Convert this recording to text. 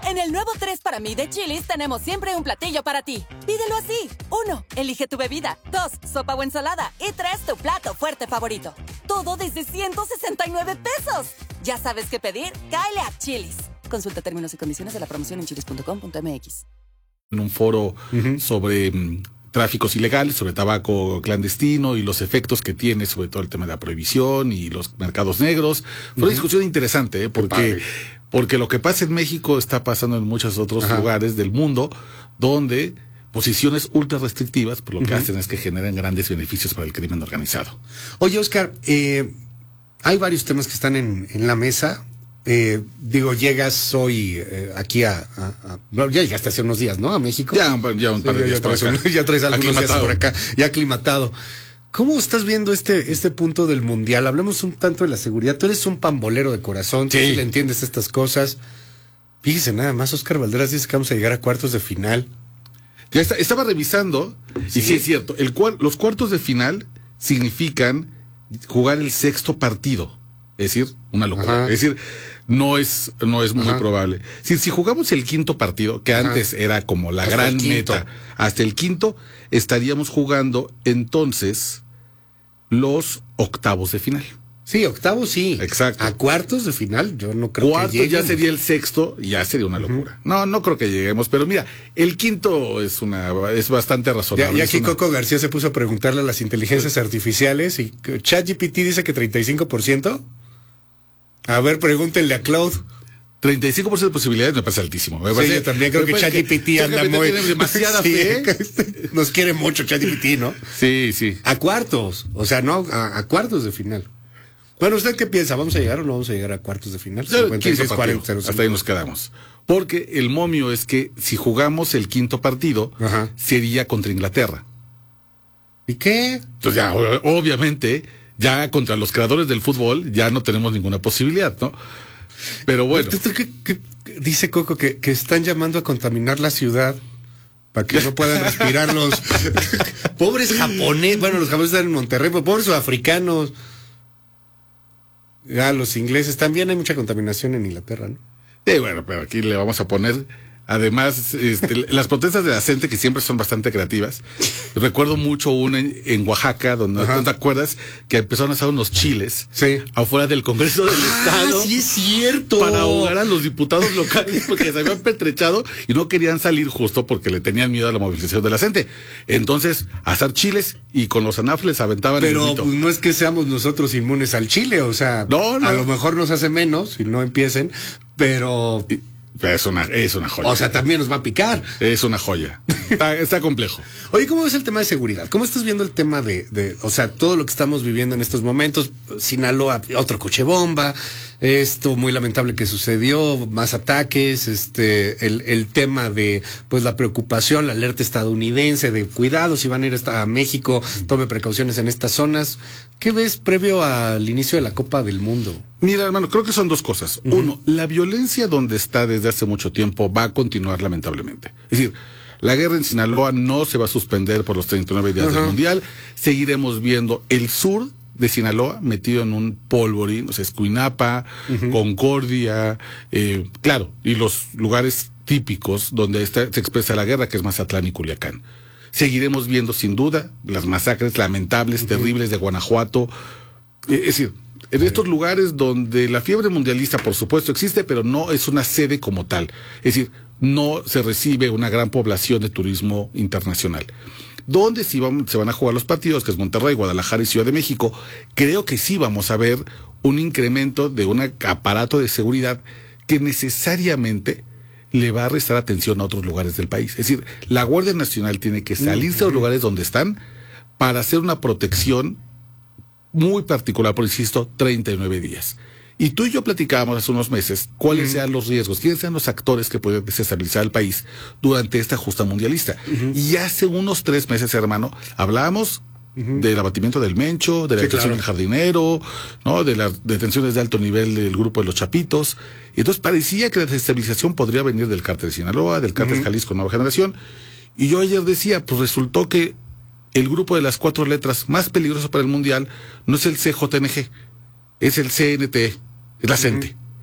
En el nuevo 3 para mí de Chili's tenemos siempre un platillo para ti. Pídelo así. 1. Elige tu bebida. 2. Sopa o ensalada. Y 3. Tu plato fuerte favorito. Todo desde 169 pesos. ¿Ya sabes qué pedir? Cáele a Chili's. Consulta términos y condiciones de la promoción en chilis.com.mx. En un foro sobre tráficos ilegales, sobre tabaco clandestino y los efectos que tiene sobre todo el tema de la prohibición y los mercados negros. Fue una discusión interesante, porque lo que pasa en México está pasando en muchos otros lugares del mundo, donde posiciones ultra restrictivas, por lo que hacen es que generan grandes beneficios para el crimen organizado. Oye, Oscar, hay varios temas que están en la mesa. Llegas hoy aquí ya llegaste hace unos días, ¿no? A México. Ya un par de días por acá. Ya traes algunos días por acá, ya aclimatado. ¿Cómo estás viendo este punto del Mundial? Hablemos un tanto de la seguridad. Tú eres un pambolero de corazón, tú sí le entiendes estas cosas. Fíjese nada más, Oscar Valderas dice que vamos a llegar a cuartos de final. Ya estaba revisando, y sí es cierto, los cuartos de final significan jugar el sexto partido. Es decir, una locura. Es decir, no es muy probable. Si jugamos el quinto partido, que antes era como la gran meta, hasta el quinto, estaríamos jugando entonces los octavos de final. Sí, octavos sí. Exacto. A cuartos de final yo no creo que lleguemos. Ya sería el sexto, ya sería una locura. No creo que lleguemos, pero mira, el quinto es bastante razonable. Ya aquí Coco García se puso a preguntarle a las inteligencias artificiales y ChatGPT dice que 35%. A ver, pregúntenle a Claude. 35% de posibilidades me parece altísimo. Yo también creo que ChatGPT anda muy... Tiene demasiada fe. Nos quiere mucho ChatGPT, ¿no? Sí. A cuartos, o sea, no, a cuartos de final. Bueno, ¿usted qué piensa? ¿Vamos a llegar o no vamos a llegar a cuartos de final? 56-40. Hasta ahí nos quedamos. Porque el momio es que si jugamos el quinto partido, sería contra Inglaterra. ¿Y qué? Entonces ya, obviamente, ya contra los creadores del fútbol, ya no tenemos ninguna posibilidad, ¿no? Pero bueno. ¿Qué dice Coco que están llamando a contaminar la ciudad para que no puedan respirar los pobres japoneses? Bueno, los japoneses están en Monterrey, pero pobres sudafricanos. Ya, los ingleses. También hay mucha contaminación en Inglaterra, ¿no? Sí, bueno, pero aquí le vamos a poner... Además, las protestas de la gente, que siempre son bastante creativas. Recuerdo mucho una en Oaxaca, donde ¿no te acuerdas? Que empezaron a hacer unos chiles afuera del Congreso del Estado. Sí, es cierto. Para ahogar a los diputados locales porque se habían pertrechado y no querían salir justo porque le tenían miedo a la movilización de la gente. Entonces, a hacer chiles y con los anafles aventaban el grito. Pero no es que seamos nosotros inmunes al chile, o sea, a lo mejor nos hace menos si no empiecen, pero... Es una joya. O sea, también nos va a picar. Es una joya. Está complejo. Oye, ¿cómo ves el tema de seguridad? ¿Cómo estás viendo el tema o sea, todo lo que estamos viviendo en estos momentos? Sinaloa, otro coche bomba, esto muy lamentable que sucedió, más ataques, el tema de, pues, la preocupación, la alerta estadounidense de cuidado, si van a ir a México, tome precauciones en estas zonas. ¿Qué ves previo al inicio de la Copa del Mundo? Mira, hermano, creo que son dos cosas. Uno, la violencia donde está desde hace mucho tiempo va a continuar lamentablemente. Es decir, la guerra en Sinaloa no se va a suspender por los 39 días del Mundial. Seguiremos viendo el sur de Sinaloa metido en un polvorín, o sea, Escuinapa, Concordia, claro, y los lugares típicos donde se expresa la guerra, que es Mazatlán y Culiacán. Seguiremos viendo sin duda las masacres lamentables, terribles de Guanajuato. Es decir, en estos lugares donde la fiebre mundialista, por supuesto, existe, pero no es una sede como tal. Es decir, no se recibe una gran población de turismo internacional. Donde sí se van a jugar los partidos, que es Monterrey, Guadalajara y Ciudad de México, creo que sí vamos a ver un incremento de un aparato de seguridad que necesariamente le va a restar atención a otros lugares del país. Es decir, la Guardia Nacional tiene que salirse a los lugares donde están para hacer una protección muy particular, por insisto, 39 días. Y tú y yo platicábamos hace unos meses cuáles sean los riesgos, quiénes sean los actores que pueden desestabilizar el país durante esta justa mundialista. Y hace unos 3 meses, hermano, hablábamos del abatimiento del Mencho, de la detención del Jardinero, ¿no? De las detenciones de alto nivel del grupo de los Chapitos. Y entonces parecía que la desestabilización podría venir del cártel de Sinaloa, del cártel Jalisco Nueva Generación. Y yo ayer decía, pues resultó que el grupo de las 4 letras más peligroso para el Mundial no es el CJNG, es el CNT, es la CENTE.